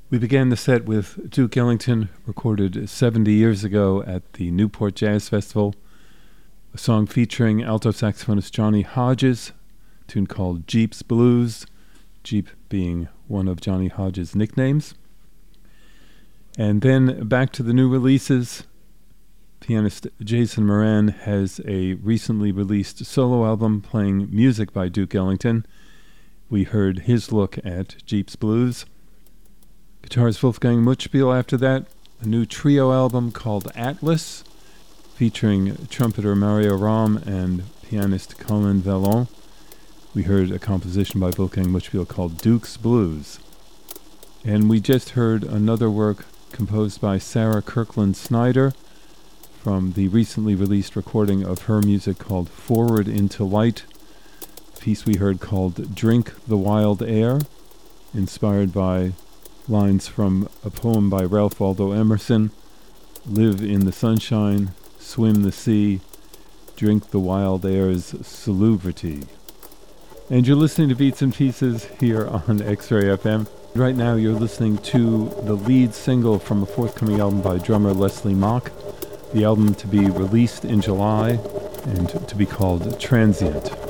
We began the set with Duke Ellington, recorded 70 years ago at the Newport Jazz Festival, a song featuring alto saxophonist Johnny Hodges, a tune called Jeep's Blues, Jeep being one of Johnny Hodges' nicknames. And then back to the new releases. Pianist Jason Moran has a recently released solo album playing music by Duke Ellington. We heard his look at Jeep's Blues. Guitarist Wolfgang Muchspiel after that, a new trio album called Atlas, featuring trumpeter Mario Rom and pianist Colin Vallon. We heard a composition by Wolfgang Muchspiel called Duke's Blues. And we just heard another work composed by Sarah Kirkland Snyder from the recently released recording of her music called Forward into Light, a piece we heard called Drink the Wild Air, inspired by lines from a poem by Ralph Waldo Emerson: live in the sunshine, swim the sea, drink the wild air's salubrity. And you're listening to Beats and Pieces here on X-Ray FM. Right now you're listening to the lead single from a forthcoming album by drummer Leslie Mock, the album to be released in July and to be called Transient.